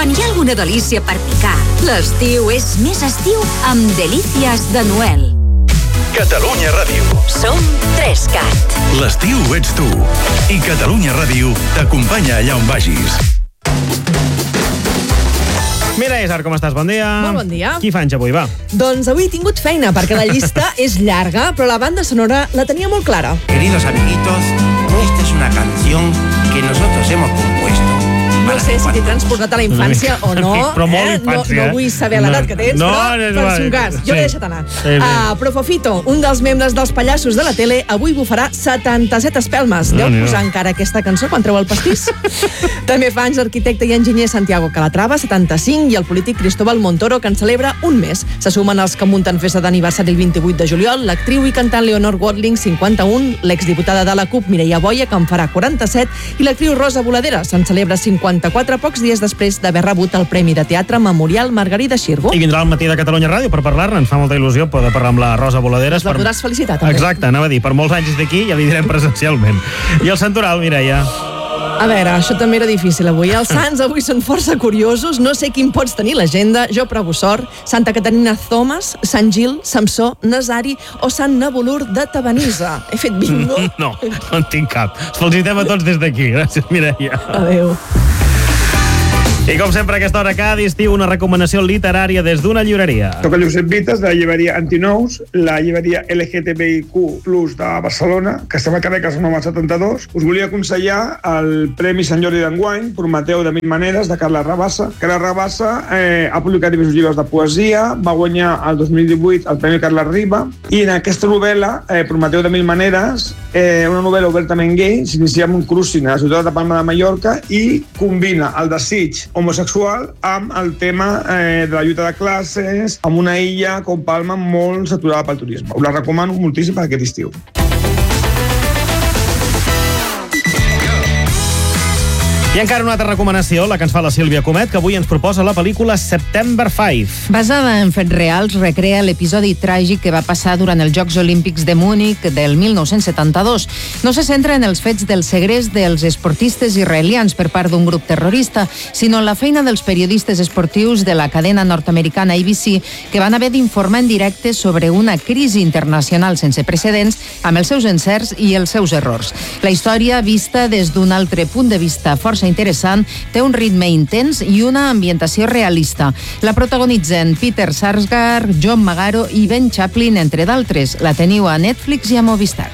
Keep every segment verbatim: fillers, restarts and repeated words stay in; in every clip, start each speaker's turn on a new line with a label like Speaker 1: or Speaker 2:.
Speaker 1: Quan hi ha alguna delícia per picar, l'estiu és més estiu amb Delícies de Noel.
Speaker 2: Catalunya Ràdio.
Speaker 1: Som Trescat.
Speaker 2: L'estiu ets tu. I Catalunya Ràdio t'acompanya allà on vagis.
Speaker 3: Mira, Isar, com estàs? Bon dia.
Speaker 4: Molt bon dia.
Speaker 3: Qui fa anys avui, va?
Speaker 4: Doncs avui he tingut feina, perquè la llista és llarga, però la banda sonora la tenia molt clara.
Speaker 5: Queridos amiguitos, esta es una canción que nosotros hemos compuesto.
Speaker 4: No sé si t'he transportat a la infància o no.
Speaker 3: Però molt
Speaker 4: eh?
Speaker 3: infància,
Speaker 4: no,
Speaker 3: eh?
Speaker 4: no vull saber l'edat que tens,
Speaker 3: no,
Speaker 4: però
Speaker 3: no,
Speaker 4: per
Speaker 3: no,
Speaker 4: si un cas. Jo
Speaker 3: sí.
Speaker 4: l'he deixat anar.
Speaker 3: Sí, sí.
Speaker 4: Uh, Profofito, un dels membres dels pallassos de la tele, avui bufarà setanta-set espelmes.
Speaker 3: No,
Speaker 4: Deu
Speaker 3: no.
Speaker 4: posar encara aquesta cançó quan treu el pastís? També fa anys l'arquitecte i enginyer Santiago Calatrava, setanta-cinc, i el polític Cristóbal Montoro, que en celebra un mes. Se sumen els que munten festa d'aniversari el vint-i-vuit de juliol, l'actriu i cantant Leonor Watling, cinquanta-un, l'exdiputada de la CUP Mireia Boia, que en farà quaranta-set, i l'actriu Rosa Voladera, se'n celebra cinquanta-quatre, pocs dies després d'haver rebut el Premi de Teatre Memorial Margarida Xirgo.
Speaker 3: I vindrà al matí de Catalunya Ràdio per parlar-ne. Ens fa molta il·lusió poder parlar amb la Rosa Voladera.
Speaker 4: La podràs felicitar, també.
Speaker 3: Exacte, anava a dir, per molts anys d'aquí ja li direm presencialment. I el Santoral, Mireia?
Speaker 4: A veure, això també era difícil avui. Els sants avui són força curiosos. No sé quin pots tenir l'agenda. Jo provo sort. Santa Caterina Thomas, Sant Gil, Samsó, Nazari o Sant Nebulur de Tabanisa. He fet bingo?
Speaker 3: No, no en tinc cap. Els felicitem a tots des d'aquí. Gràcies, Mireia.
Speaker 4: Adéu.
Speaker 3: I com sempre, a aquesta hora cada estiu, una recomanació literària des d'una llibreria.
Speaker 6: Soc el Josep Vitas, de la llibreria Antinous, la llibreria L G T B I Q plus de Barcelona, que estem al carrer Casa Nova setanta-dos. Us volia aconsellar el Premi Sant Jordi d'enguany, Prometeu de mil maneres, de Carla Rabassa. Carla Rabassa eh, ha publicat diversos llibres de poesia, va guanyar el dos mil divuit el Premi Carla Riba, i en aquesta novel·la, eh, Prometeu de mil maneres, eh, una novel·la obertament gay, s'inicia amb un cruising a la ciutat de Palma de Mallorca i combina el desig homosexual amb el tema eh, de la lluita de classes, amb una illa com Palma molt saturada pel turisme. Us la recomano moltíssim per aquest estiu.
Speaker 3: I encara una altra recomanació, la que ens fa la Sílvia Comet, que avui ens proposa la pel·lícula September cinc.
Speaker 7: Basada en fets reals, recrea l'episodi tràgic que va passar durant els Jocs Olímpics de Múnich del mil nou-cents setanta-dos. No se centra en els fets del segrest dels esportistes israelians per part d'un grup terrorista, sinó en la feina dels periodistes esportius de la cadena nord-americana A B C, que van haver d'informar en directe sobre una crisi internacional sense precedents, amb els seus encerts i els seus errors. La història, vista des d'un altre punt de vista força interessant, té un ritme intens i una ambientació realista. La protagonitzen Peter Sarsgaard, John Magaro i Ben Chaplin, entre d'altres. La teniu a Netflix i a Movistar.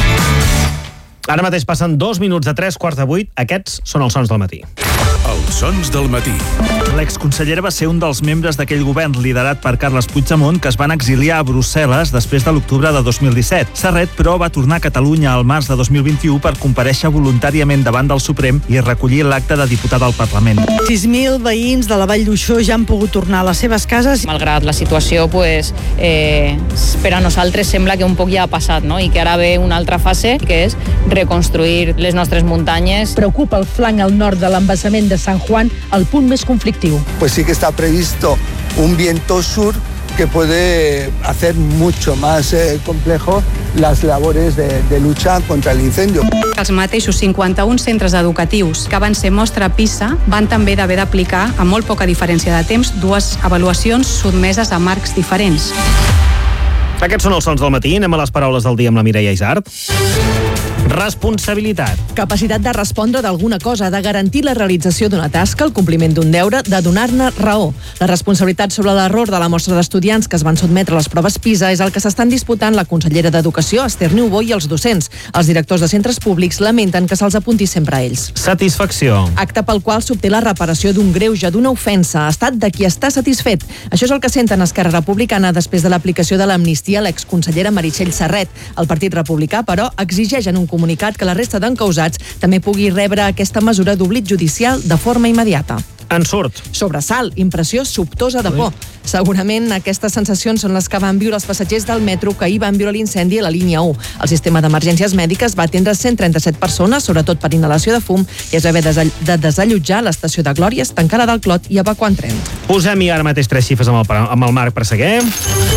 Speaker 3: Ara mateix passen dos minuts de tres quarts de vuit. Aquests són els sons del matí.
Speaker 2: Els sons del matí.
Speaker 8: L'exconsellera va ser un dels membres d'aquell govern liderat per Carles Puigdemont que es van exiliar a Brussel·les després de l'octubre de dos mil disset. Serret, però, va tornar a Catalunya al març de dos mil vint-i-u per comparèixer voluntàriament davant del Suprem i recollir l'acte de diputat al Parlament.
Speaker 9: sis mil veïns de la Vall d'Uixó ja han pogut tornar a les seves cases.
Speaker 10: Malgrat la situació, pues, eh, per a nosaltres sembla que un poc ja ha passat, no? I que ara ve una altra fase, que és reconstruir les nostres muntanyes.
Speaker 9: Preocupa el flanc al nord de l'embassament de San Juan, el punt més conflictiu.
Speaker 11: Pues sí que está previsto un viento sur que puede hacer mucho más eh, complejo las labores de, de lucha contra el incendio.
Speaker 12: Els mateixos cinquanta-un centres educatius que van ser mostra PISA van també d'haver d'aplicar, amb molt poca diferència de temps, dues avaluacions sotmeses a marcs diferents.
Speaker 3: Aquests són els sons del matí. Anem a les paraules del dia amb la Mireia Isart. Responsabilitat.
Speaker 4: Capacitat de respondre d'alguna cosa, de garantir la realització d'una tasca, el compliment d'un deure, de donar-ne raó. La responsabilitat sobre l'error de la mostra d'estudiants que es van sotmetre a les proves PISA és el que s'estan disputant la consellera d'Educació, Esther Niubó, i els docents. Els directors de centres públics lamenten que se'ls apunti sempre a ells.
Speaker 3: Satisfacció.
Speaker 4: Acte pel qual s'obté la reparació d'un greuge, d'una ofensa, estat de qui està satisfet. Això és el que senten Esquerra Republicana després de l'aplicació de l'amnistia a l'exconsellera Meritxell Serret. El Partit Republicà, però, exigeix en un comunicat que la resta d'encausats també pugui rebre aquesta mesura d'oblit judicial de forma immediata.
Speaker 3: En surt.
Speaker 4: Sobresalt, impressió sobtosa de por. Segurament aquestes sensacions són les que van viure els passatgers del metro que ahir van viure l'incendi a la línia u. El sistema d'emergències mèdiques va atendre cent trenta-set persones, sobretot per inhalació de fum, i es va haver de desallotjar l'estació de Glòries, tancada del Clot, i evacuar en tren.
Speaker 3: Posem-hi ara mateix tres xifres amb el, amb el Marc Presseguer.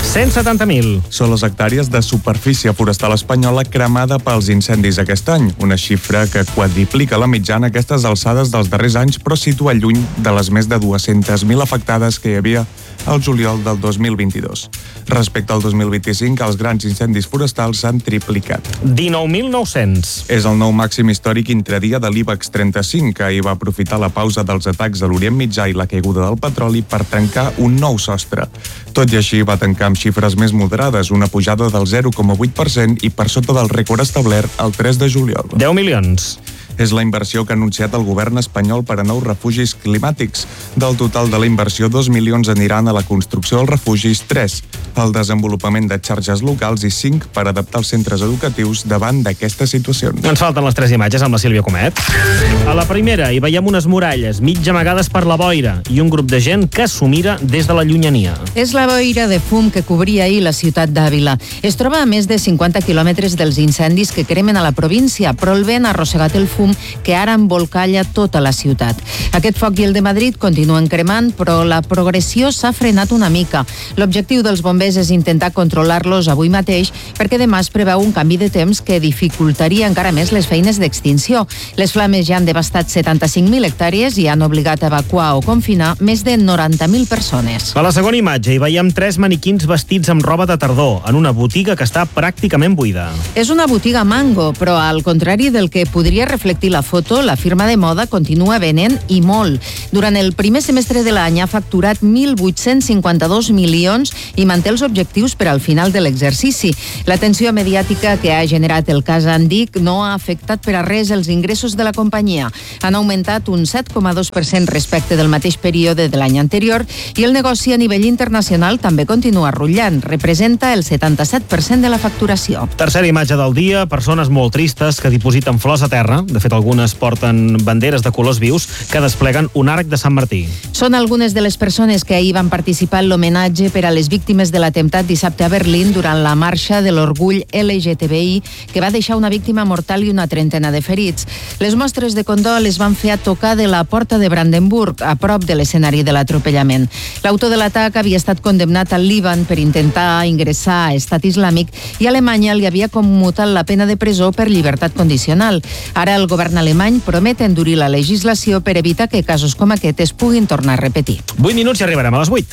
Speaker 3: cent setanta mil.
Speaker 13: Són les hectàrees de superfície forestal espanyola cremada pels incendis aquest any, una xifra que quadriplica la mitjana a aquestes alçades dels darrers anys, però situa lluny de les més de dues-centes mil afectades que hi havia al juliol del dos mil vint-i-dos. Respecte al dos mil vint-i-cinc, els grans incendis forestals s'han triplicat.
Speaker 3: dinou mil nou-cents.
Speaker 13: És el nou màxim històric intradia de l'IBEX trenta-cinc, que ahir va aprofitar la pausa dels atacs a l'Orient Mitjà i la caiguda del petroli per trencar un nou sostre. Tot i així, va tancar amb xifres més moderades, una pujada del zero coma vuit per cent i per sota del rècord establert el tres de juliol.
Speaker 3: deu milions.
Speaker 13: És la inversió que ha anunciat el govern espanyol per a nous refugis climàtics. Del total de la inversió, dos milions aniran a la construcció dels refugis, tres al desenvolupament de xarxes locals i cinc per adaptar els centres educatius davant d'aquestes situacions.
Speaker 3: Ens falten les tres imatges amb la Sílvia Comet. A la primera hi veiem unes muralles mig amagades per la boira i un grup de gent que s'ho mira des de la llunyania.
Speaker 7: És la boira de fum que cobria ahir la ciutat d'Àvila. Es troba a més de cinquanta quilòmetres dels incendis que cremen a la província, però el vent ha arrossegat el fum que ara embolcalla tota la ciutat. Aquest foc i el de Madrid continuen cremant, però la progressió s'ha frenat una mica. L'objectiu dels bombers és intentar controlar-los avui mateix, perquè demà es preveu un canvi de temps que dificultaria encara més les feines d'extinció. Les flames ja han devastat setanta-cinc mil hectàrees i han obligat a evacuar o confinar més de noranta mil persones.
Speaker 3: A la segona imatge hi veiem tres maniquins vestits amb roba de tardor en una botiga que està pràcticament buida.
Speaker 7: És una botiga Mango, però al contrari del que podria reflectir la foto, la firma de moda continua venent i molt. Durant el primer semestre de l'any ha facturat mil vuit-cents cinquanta-dos milions i manté els objectius per al final de l'exercici. L'atenció mediàtica que ha generat el cas Andic no ha afectat per a res els ingressos de la companyia. Han augmentat un set coma dos per cent respecte del mateix període de l'any anterior i el negoci a nivell internacional també continua rutllant. Representa el setanta-set per cent de la facturació.
Speaker 3: Tercera imatge del dia, persones molt tristes que dipositen flors a terra. De fet, algunes porten banderes de colors vius que despleguen un arc de Sant Martí.
Speaker 7: Són algunes de les persones que ahir van participar en l'homenatge per a les víctimes de l'atemptat dissabte a Berlín durant la marxa de l'orgull L G T B I que va deixar una víctima mortal i una trentena de ferits. Les mostres de condol es van fer a tocar de la Porta de Brandenburg, a prop de l'escenari de l'atropellament. L'autor de l'atac havia estat condemnat al Líban per intentar ingressar a Estat Islàmic i Alemanya li havia commutat la pena de presó per llibertat condicional. Ara el govern alemany promet endurir la legislació per evitar que casos com aquest es puguin tornar a repetir.
Speaker 3: vuit minuts i arribarem a les vuit.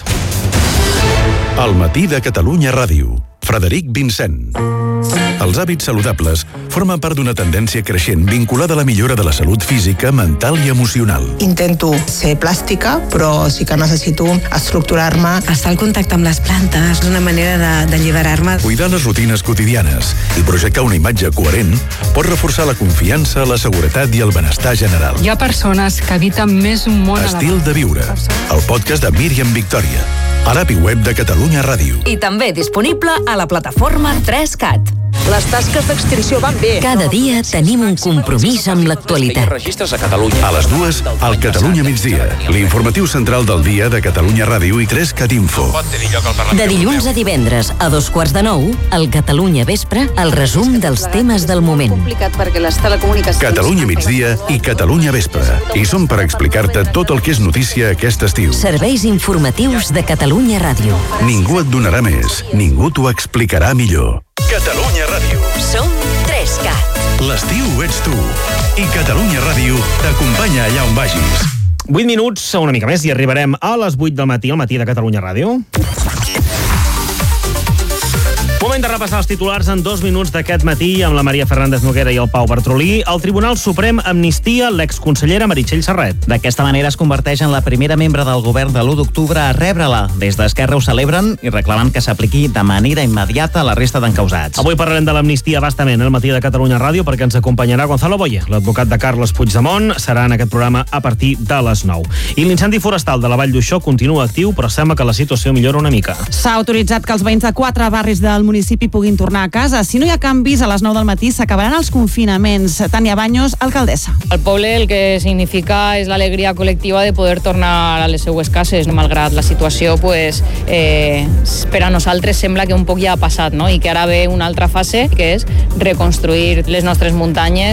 Speaker 2: El matí de Catalunya Ràdio. Frederic Vincent. Els hàbits saludables formen part d'una tendència creixent vinculada a la millora de la salut física, mental i emocional.
Speaker 14: Intento ser plàstica, però sí que necessito estructurar-me.
Speaker 15: Estar al contacte amb les plantes, una manera de- d'alliberar-me.
Speaker 2: Cuidar les rutines quotidianes i projectar una imatge coherent pot reforçar la confiança, la seguretat i el benestar general.
Speaker 16: Hi ha persones que habiten més un món
Speaker 2: Estil de viure. El podcast de Míriam Victòria. A l'app i web de Catalunya Ràdio.
Speaker 1: I també disponible a la plataforma tres cat.
Speaker 4: Les tasques d'extinció van bé.
Speaker 1: Cada dia tenim un compromís amb l'actualitat.
Speaker 2: Registres a Catalunya. A les dues, al Catalunya migdia. L'informatiu central del dia de Catalunya Ràdio i tres cat Info.
Speaker 1: De dilluns a divendres a dos quarts de nou, al Catalunya Vespre, el resum dels temes del moment.
Speaker 17: Complicat perquè les telecomunicacions...
Speaker 2: Catalunya migdia i Catalunya Vespre. I som per explicar-te tot el que és notícia aquest estiu.
Speaker 1: Serveis informatius de Catalunya Ràdio.
Speaker 2: Ningú et donarà més, ningú t'ho explicarà millor. Catalunya Ràdio.
Speaker 1: Som tres cat.
Speaker 2: L'estiu ets tu. I Catalunya Ràdio t'acompanya allà on vagis.
Speaker 3: vuit minuts, una mica més, i arribarem a les vuit del matí, al matí de Catalunya Ràdio. Moment de repassar els titulars en dos minuts d'aquest matí amb la Maria Fernández Noguera i el Pau Bartrolí. El Tribunal Suprem amnistia l'exconsellera Meritxell Serret.
Speaker 18: D'aquesta manera es converteix en la primera membre del govern de l'u d'octubre a rebre-la. Des d'Esquerra ho celebren i reclamen que s'apliqui de manera immediata a la resta d'encausats.
Speaker 3: Avui parlarem de l'amnistia bastament al matí de Catalunya Ràdio perquè ens acompanyarà Gonzalo Boye, l'advocat de Carles Puigdemont. Serà en aquest programa a partir de les nou. I l'incendi forestal de la Vall d'Uixó continua actiu, però sembla que la situació millora una mica.
Speaker 19: S'ha autoritzat que els veïns de quatre barris del municipi puguin tornar a casa. Si no hi ha canvis, a les nou del matí s'acabaran els confinaments. Tània Baños, alcaldessa.
Speaker 10: Al poble el que significa és l'alegria col·lectiva de poder tornar a les seues cases, malgrat la situació, pues, eh, per a nosaltres sembla que un poc ja ha passat, no? I que ara ve una altra fase, que és reconstruir les nostres muntanyes.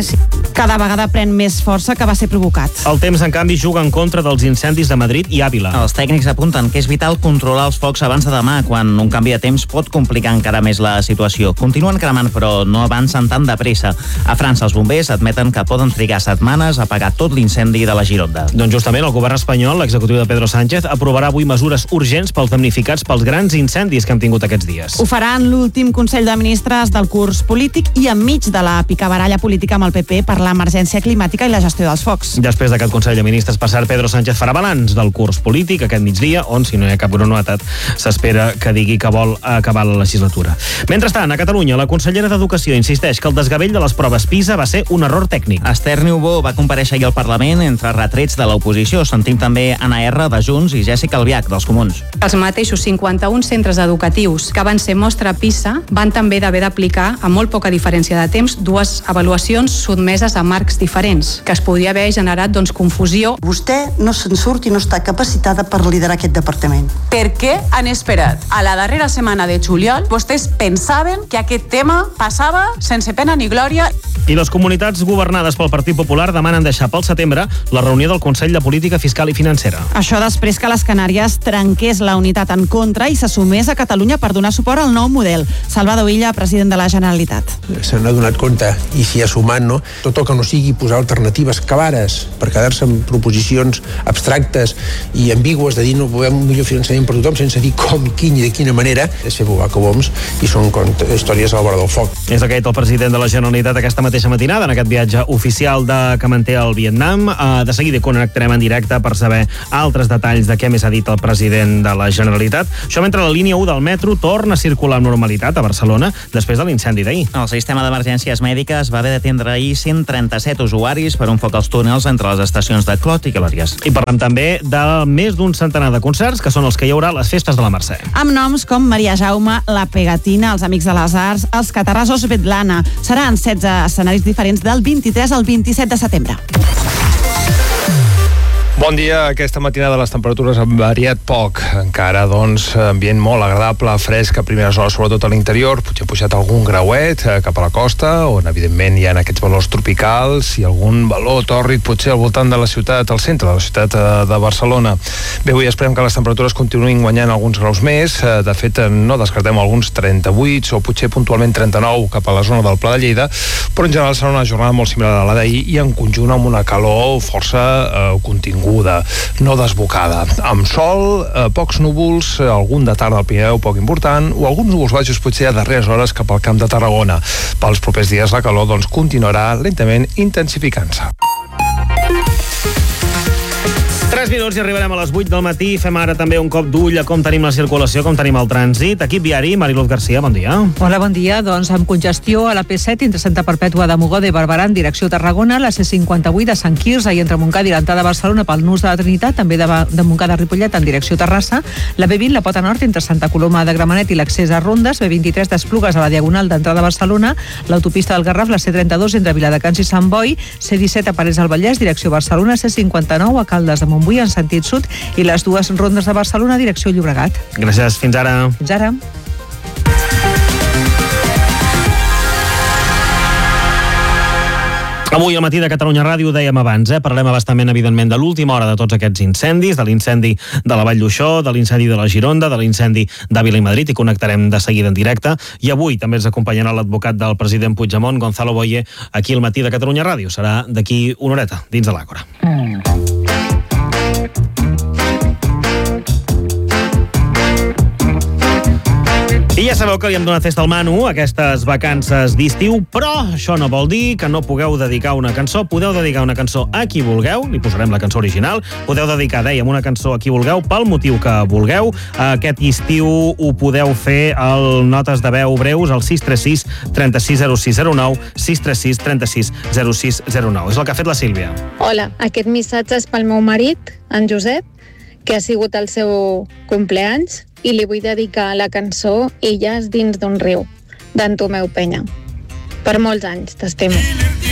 Speaker 19: cada vegada pren més força que va ser provocat.
Speaker 3: El temps, en canvi, juga en contra dels incendis de Madrid i Àvila.
Speaker 18: Els tècnics apunten que és vital controlar els focs abans de demà, quan un canvi de temps pot complicar encara més la situació. Continuen cremant, però no avancen tan de pressa. A França, els bombers admeten que poden trigar setmanes a apagar tot l'incendi de la Gironda.
Speaker 3: Doncs justament el govern espanyol, l'executiu de Pedro Sánchez, aprovarà avui mesures urgents pels damnificats pels grans incendis que hem tingut aquests dies.
Speaker 19: Ho farà en l'últim Consell de Ministres del curs polític i enmig de la picabaralla política amb el P P per l'emergència climàtica i la gestió dels focs.
Speaker 3: Després d'aquest Consell de Ministres passat, Pedro Sánchez farà balanç del curs polític aquest migdia, on, si no hi ha cap gran novetat, s'espera que digui que vol acabar la legislatura. Mentrestant, a Catalunya, la consellera d'Educació insisteix que el desgavell de les proves PISA va ser un error tècnic.
Speaker 18: Esther Niubó va comparèixer ahir al Parlament entre retrets de l'oposició. Sentim també Anna R, de Junts, i Jèssica Albiach, dels Comuns.
Speaker 12: Els mateixos cinquanta-un centres educatius que van ser mostra PISA van també d'haver d'aplicar, a molt poca diferència de temps, dues avaluacions sotmeses a marcs diferents, que es podria haver generat doncs, confusió.
Speaker 17: Vostè no se'n surt i no està capacitada per liderar aquest departament.
Speaker 20: Per què han esperat a la darrera setmana de juliol? Vostès pensaven que aquest tema passava sense pena ni glòria.
Speaker 3: I les comunitats governades pel Partit Popular demanen deixar pel setembre la reunió del Consell de Política Fiscal i Financera.
Speaker 19: Això després que les Canàries trenqués la unitat en contra i se sumés a Catalunya per donar suport al nou model. Salvador Illa, president de la Generalitat.
Speaker 21: Se n'ha donat compte i s'hi ha sumat, no? Tot el que no sigui posar alternatives clares per quedar-se amb proposicions abstractes i ambigües de dir no volem un millor finançament per tothom sense dir com, quin i de quina manera, és fer volar coloms i són històries a la vora del foc.
Speaker 3: És el que ha dit el president de la Generalitat aquesta mateixa matinada en aquest viatge oficial de que manté al Vietnam. De seguida connectarem en directe per saber altres detalls de què més ha dit el president de la Generalitat. Això mentre la línia u del metro torna a circular amb normalitat a Barcelona després de l'incendi d'ahir.
Speaker 18: El sistema d'emergències mèdiques va haver d'atendre ahir cent trenta-set usuaris per un foc als túnels entre les estacions de Clot i Glòries.
Speaker 3: I parlem també de més d'un centenar de concerts que són els que hi haurà a les festes de la Mercè.
Speaker 19: Amb noms com Maria Jaume, La Pegatina, Els Amics de les Arts, Els Catarrasos Svetlana. Seran setze escenaris diferents del vint-i-tres al vint-i-set de setembre.
Speaker 22: Bon dia. Aquesta matinada les temperatures han variat poc. Encara, doncs, ambient molt agradable, fresc a primeres hores, sobretot a l'interior. Potser ha pujat algun grauet eh, cap a la costa, on, evidentment, hi ha aquests valors tropicals i algun valor tòrrid, potser al voltant de la ciutat, al centre de la ciutat eh, de Barcelona. Bé, avui esperem que les temperatures continuïn guanyant alguns graus més. Eh, de fet, no descartem alguns trenta-vuit o potser puntualment trenta-nou cap a la zona del Pla de Lleida, però en general serà una jornada molt similar a la d'ahir i en conjunt amb una calor força eh, continguda, no desbocada. Amb sol, eh, pocs núvols, eh, algun de tarda al Pirineu poc important, o alguns núvols baixos potser a darreres hores cap al Camp de Tarragona. Pels propers dies la calor doncs, continuarà lentament intensificant-se.
Speaker 3: tres minuts i arribarem a les vuit del matí. Fem ara també un cop d'ull a com tenim la circulació, com tenim el trànsit. Equip viari, Mariluz Garcia, bon dia.
Speaker 23: Hola, bon dia. Doncs amb congestió a la P set entre Santa Perpètua de Mogoda i Barberà en direcció Tarragona, la C cinquanta-vuit de Sant Quirze i entre Montcada i l'entrada de Barcelona pel nus de la Trinitat, també de, de Montcada a Ripollet en direcció Terrassa, la B vint, la Pota Nord entre Santa Coloma de Gramenet i l'accés a Rondes, B vint-i-tres d'Esplugues a la Diagonal d'entrada a Barcelona, l'autopista del Garraf, la C trenta-dos entre Viladecans i Sant Boi, C disset a Parets del Vallès, direcció Barcelona, C cinquanta-nou a Caldes de Montbui en sentit sud i les dues rondes de Barcelona direcció Llobregat.
Speaker 3: Gràcies, fins ara.
Speaker 23: Fins ara.
Speaker 3: Avui al matí de Catalunya Ràdio dèiem abans, eh? Parlem abastament, evidentment, de l'última hora de tots aquests incendis, de l'incendi de la Vall d'Uixó, de l'incendi de la Gironda, de l'incendi d'Àvila i Madrid, i connectarem de seguida en directe. I avui també ens acompanyarà l'advocat del president Puigdemont, Gonzalo Boye, aquí al matí de Catalunya Ràdio. Serà d'aquí una horeta, dins de l'Àgora. I ja sabeu que li hem donat festa al Manu aquestes vacances d'estiu, però això no vol dir que no pugueu dedicar una cançó. Podeu dedicar una cançó a qui vulgueu, li posarem la cançó original. Podeu dedicar, dèiem, una cançó a qui vulgueu, pel motiu que vulgueu. Aquest estiu ho podeu fer al Notes de Veu breus al sis tres sis, trenta-sis zero sis zero nou, sis tres sis, trenta-sis zero sis zero nou. És el que ha fet la Sílvia.
Speaker 24: Hola, aquest missatge és pel meu marit, en Josep, que ha sigut el seu compleanys, i li vull dedicar la cançó Illes dins d'un riu, d'en Tomeu Penya. Per molts anys, t'estimo.